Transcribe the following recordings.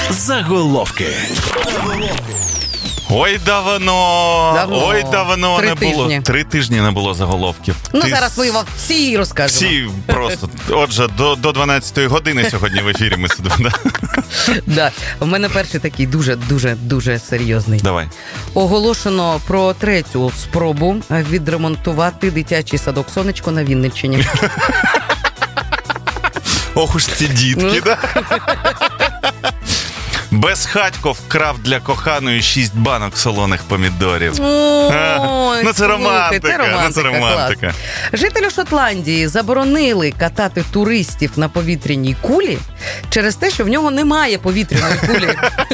Заголовки. Ой, давно не було. 3 тижні не було заголовків. Зараз ми вам всі розкажемо. Всі просто. Отже, до 12-ї години сьогодні в ефірі ми сидимо. Да. У мене перший такий дуже серйозний. Давай. Оголошено про 3-ю спробу відремонтувати дитячий садок «Сонечко» на Вінниччині. Ох уж ці дітки, да? Безхатько вкрав для коханої 6 банок солоних помідорів. Ой, це романтика. Клас. Жителю Шотландії заборонили катати туристів на повітряній кулі через те, що в нього немає повітряної кулі.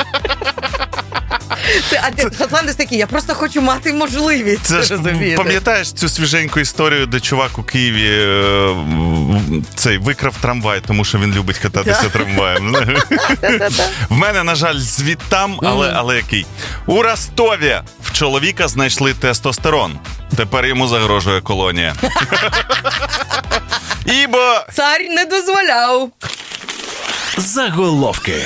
Шотландець такий, я просто хочу мати можливість. Це ж, пам'ятаєш цю свіженьку історію, де чувак у Києві викрав трамвай, тому що він любить кататися трамваєм. В мене, на жаль, звідтам, але який. У Ростові в чоловіка знайшли тестостерон. Тепер йому загрожує колонія. Ібо цар не дозволяв. Заголовки.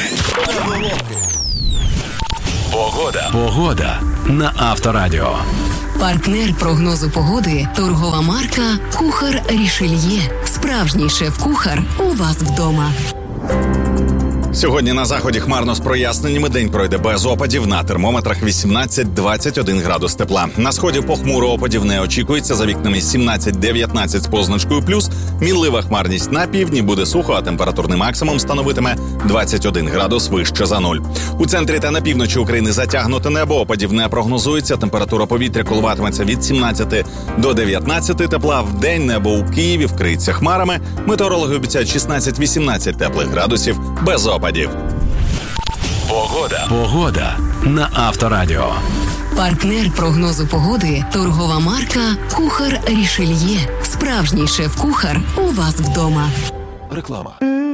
Погода на Авторадіо. Партнер прогнозу погоди – торгова марка «Кухар Рішельє». Справжній шеф-кухар у вас вдома. Сьогодні на заході хмарно з проясненнями, день пройде без опадів, на термометрах 18-21 градус тепла. На сході похмуро опадів не очікується, за вікнами 17-19 з позначкою плюс. Мінлива хмарність на півдні, буде сухо, а температурний максимум становитиме 21 градус вище за нуль. У центрі та на півночі України затягнуте небо, опадів не прогнозується, температура повітря коливатиметься від 17 до 19 тепла. В день небо у Києві вкриється хмарами, метеорологи обіцяють 16-18 теплих градусів без опадів. Погода на Авторадіо. Партнер прогнозу погоди – торгова марка «Кухар Рішельє». Справжній шеф-кухар у вас вдома. Реклама.